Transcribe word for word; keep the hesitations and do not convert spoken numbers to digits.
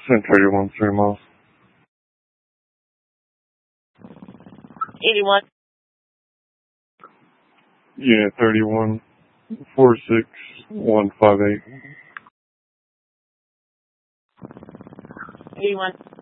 Send thirty-one, three miles. eighty-one. Unit thirty-one, four six one five eight. eighty-one.